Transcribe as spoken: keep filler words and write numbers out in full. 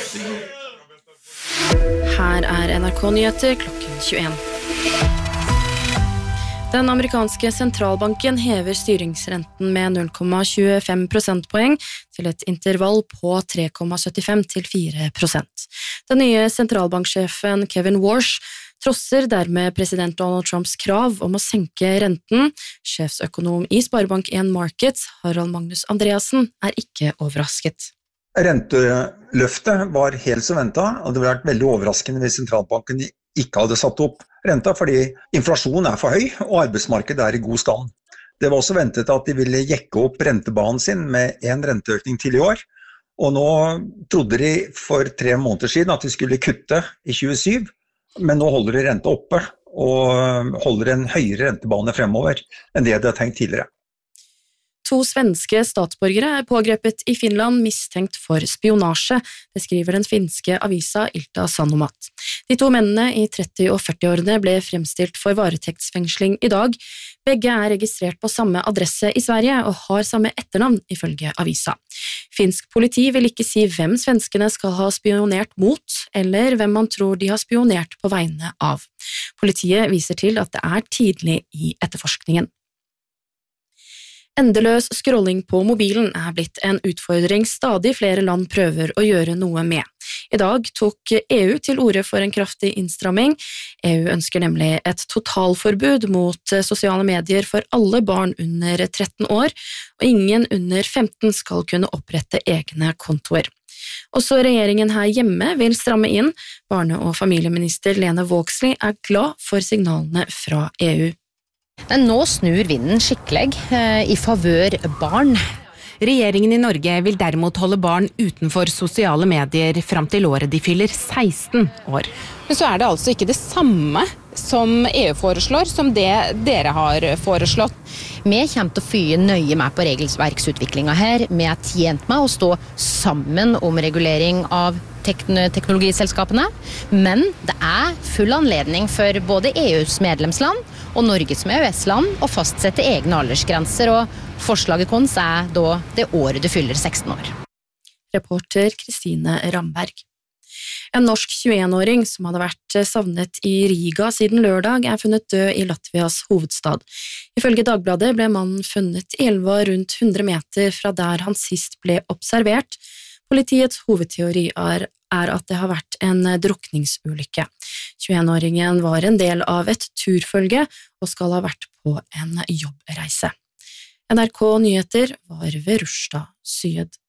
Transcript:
Her er N R K-nyheter klokken tjueen. Den amerikanske sentralbanken hever styringsrenten med null komma tjuefem prosentpoeng til et intervall på tre komma syttifem til fire prosent. Den nye sentralbanksjefen Kevin Warsh trosser dermed president Donald Trumps krav om å senke renten. Sjefsøkonom i Sparebank en Markets, Harald Magnus Andreassen, er ikke overrasket. Renteløftet var helt som ventet, og det ville vært veldig overraskende hvis sentralbanken ikke hadde satt opp renta, fordi inflasjonen er for høy, og arbeidsmarkedet er i god stand. Det var også ventet at de ville jekke opp rentebanen sin med en renteøkning til i år, og nå trodde de for tre måneder siden at de skulle kutte i tjuesyv, men nå holder de rente oppe, og holder en høyere rentebane fremover enn det de hadde tenkt tidligere. To svenske statsborgere er pågrepet i Finland mistenkt for spionasje, det skriver den finske avisa Ilta Sanomat. De to mennene i tretti- og førti-årene ble fremstilt for varetektsfengsling i dag. Begge er registrert på samme adresse i Sverige og har samme etternavn ifølge avisa. Finsk politi vil ikke si hvem svenskene skal ha spionert mot, eller hvem man tror de har spionert på vegne av. Politiet viser til at det er tidlig i etterforskningen. Endeløs scrolling på mobilen er blitt en utfordring stadig flere land prøver å gjøre noe med. I dag tok E U til orde for en kraftig innstramming. E U ønsker nemlig et totalforbud mot sosiale medier for alle barn under tretten år, og ingen under femten skal kunne opprette egne kontoer. Også regjeringen her hjemme vil stramme inn. Barne- og familieminister Lene Vågslid er glad for signalene fra E U. Men nå snur vinden skikkelig eh, i favør barn. Regjeringen i Norge vil derimot holde barn utenfor sosiale medier fram til året de fyller seksten år. Men så er det altså ikke det samme som E U foreslår, som det dere har foreslått. Vi kommer til å fye nøye med på regelverksutviklingen her. Vi er tjent med å stå sammen om regulering av tekn- teknologiselskapene, men det er full anledning for både E U's medlemsland og Norge som E U S-land å fastsette egne aldersgrenser, og forslaget vårt er da det året du fyller seksten år. Reporter Kristine Ramberg. En norsk tjueen-åring som hadde vært savnet i Riga siden lørdag er funnet død i Latvias hovedstad. Ifølge Dagbladet ble mannen funnet i elva rundt hundre meter fra der han sist ble observert. Politiets hovedteori er, er at det har vært en drukningsulykke. tjueen-åringen var en del av et turfølge og skal ha vært på en jobbreise. N R K Nyheter var ved Rushda Syed.